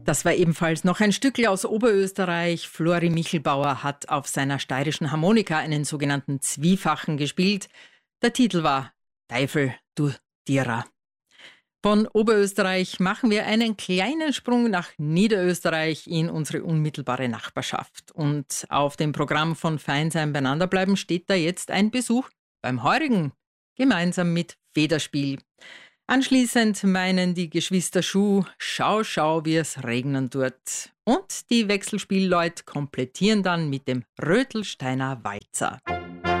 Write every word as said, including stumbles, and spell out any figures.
Das war ebenfalls noch ein Stückl aus Oberösterreich. Flori Michelbauer hat auf seiner steirischen Harmonika einen sogenannten Zwiefachen gespielt. Der Titel war Teufel, du Dierer. Von Oberösterreich machen wir einen kleinen Sprung nach Niederösterreich in unsere unmittelbare Nachbarschaft. Und auf dem Programm von Fein sein beieinander bleiben steht da jetzt ein Besuch beim Heurigen, gemeinsam mit Federspiel. Anschließend meinen die Geschwister Schuh, schau, schau, wie es regnen tut. Und die Wechselspielleute komplettieren dann mit dem Rötelsteiner Walzer.